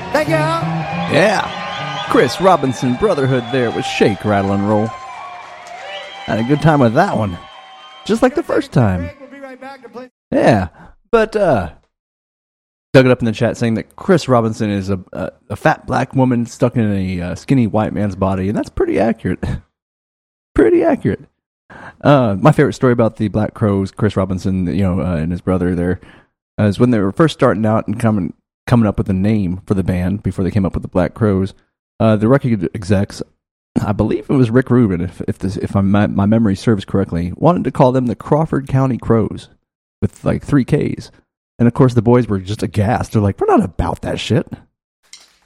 Thank you. Yeah. Chris Robinson Brotherhood there with Shake, Rattle, and Roll. Had a good time with that one. Just like the first time. We'll be right back to play. Yeah. But, dug it up in the chat saying that Chris Robinson is a fat black woman stuck in a skinny white man's body, and that's pretty accurate. Pretty accurate. My favorite story about the Black Crowes, Chris Robinson, and his brother there, is when they were first starting out and coming up with a name for the band before they came up with the Black Crowes. The record execs, I believe it was Rick Rubin, if my memory serves correctly, wanted to call them the Crawford County Crows with like 3 Ks. And of course, the boys were just aghast. They're like, "We're not about that shit.